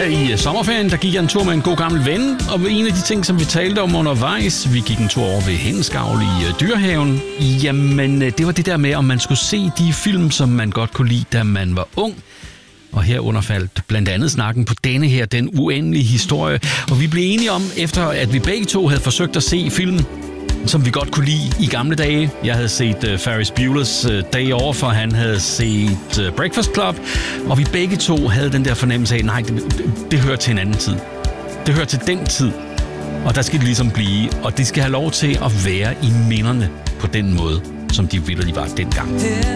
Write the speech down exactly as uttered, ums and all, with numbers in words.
i sommerferien, der gik jeg en tur med en god gammel ven, og en af de ting, som vi talte om undervejs, vi gik en tur over ved Hensgavl i Dyrehaven. Jamen, det var det der med, om man skulle se de film, som man godt kunne lide, da man var ung. Og herunder faldt blandt andet snakken på denne her, Den Uendelige Historie. Og vi blev enige om, efter at vi begge to havde forsøgt at se filmen, som vi godt kunne lide i gamle dage. Jeg havde set uh, Ferris Bueller's uh, Day Off, og han havde set uh, Breakfast Club. Og vi begge to havde den der fornemmelse af, nej, det, det, det hører til en anden tid. Det hører til den tid. Og der skal det ligesom blive. Og det skal have lov til at være i minderne på den måde, som de ville, de var dengang.